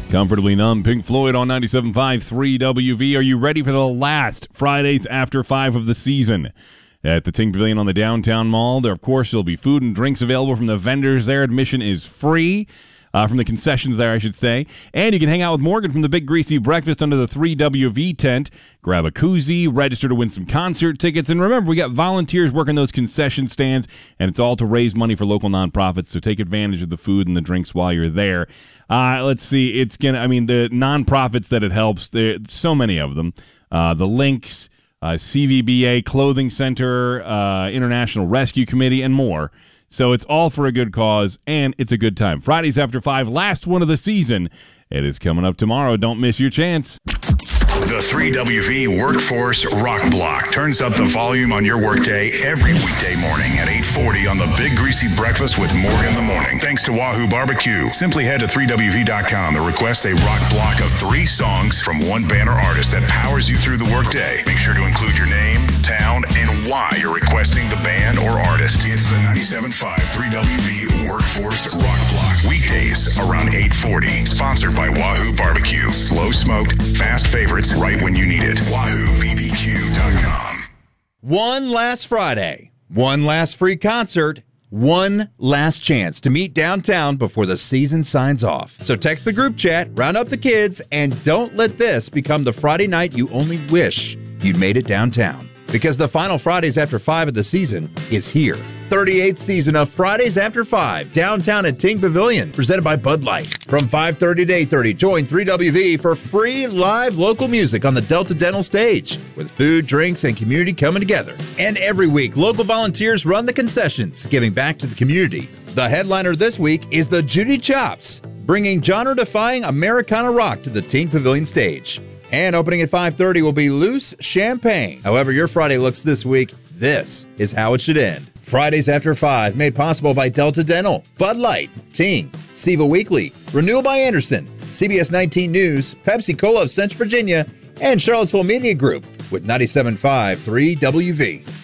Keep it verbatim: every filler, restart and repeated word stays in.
Comfortably Numb, Pink Floyd on ninety-seven point five, three W V. Are you ready for the last Fridays After five of the season? At the Ting Pavilion on the Downtown Mall, there, of course, there'll be food and drinks available from the vendors there. Admission is free. Uh, from the concessions there, I should say. And you can hang out with Morgan from the Big Greasy Breakfast under the three W V tent. Grab a koozie, register to win some concert tickets. And remember, we got volunteers working those concession stands, and it's all to raise money for local nonprofits. So take advantage of the food and the drinks while you're there. Uh, let's see. It's going to, I mean, the nonprofits that it helps, there's so many of them. Uh, the Lynx, uh, C V B A Clothing Center, uh, International Rescue Committee, and more. So it's all for a good cause, and it's a good time. Fridays After five, last one of the season. It is coming up tomorrow. Don't miss your chance. The three W V Workforce Rock Block turns up the volume on your workday every weekday morning at eight forty on the Big Greasy Breakfast with Morgan in the Morning. Thanks to Wahoo Barbecue. Simply head to three W V dot com to request a rock block of three songs from one band or artist that powers you through the workday. Make sure to include your name, town, and why you're requesting the band or artist. It's the ninety-seven point five three W V Workforce Rock Block. Weekdays around eight forty. Sponsored by Wahoo Barbecue. Slow smoked, fast favorites right when you need it. Wahoo B B Q dot com. One last Friday, one last free concert, one last chance to meet downtown before the season signs off. So text the group chat, round up the kids, and don't let this become the Friday night you only wish you'd made it downtown. Because the final Fridays After five of the season is here. thirty-eighth season of Fridays After five, downtown at Ting Pavilion, presented by Bud Light. From five thirty to eight thirty, join three W V for free live local music on the Delta Dental stage, with food, drinks, and community coming together. And every week, local volunteers run the concessions, giving back to the community. The headliner this week is the Judy Chops, bringing genre-defying Americana rock to the Ting Pavilion stage. And opening at five thirty will be Loose Champagne. However your Friday looks this week, this is how it should end. Fridays After five, made possible by Delta Dental, Bud Light, Ting, Seva Weekly, Renewal by Anderson, C B S nineteen News, Pepsi Cola of Central Virginia, and Charlottesville Media Group with ninety-seven point five three W V.